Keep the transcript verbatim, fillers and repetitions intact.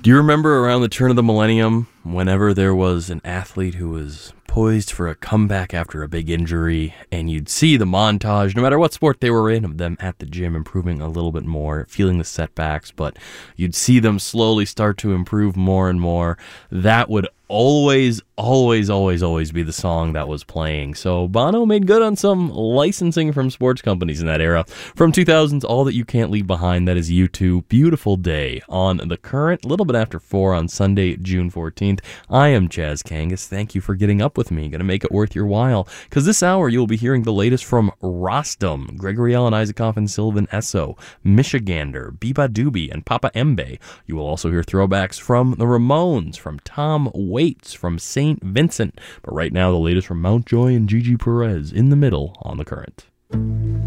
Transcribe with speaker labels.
Speaker 1: Do you remember around the turn of the millennium, whenever there was an athlete who was poised for a comeback after a big injury, and you'd see the montage, no matter what sport they were in, of them at the gym improving a little bit more, feeling the setbacks, but you'd see them slowly start to improve more and more. That would always, always, always, always be the song that was playing. So Bono made good on some licensing from sports companies in that era. From two thousands, All That You Can't Leave Behind, that is U two, Beautiful Day on The Current, a little bit after four on Sunday, June fourteenth. I am Chaz Kangas. Thank you for getting up with me. Going to make it worth your while, because this hour you'll be hearing the latest from Rostam, Gregory Alan Isaacoff and Sylvan Esso, Michigander, Biba Doobie, and Papa Embe. You will also hear throwbacks from the Ramones, from Tom Waits, from Saint Vincent. But right now, the latest from Mountjoy and Gigi Perez in the middle on The Current.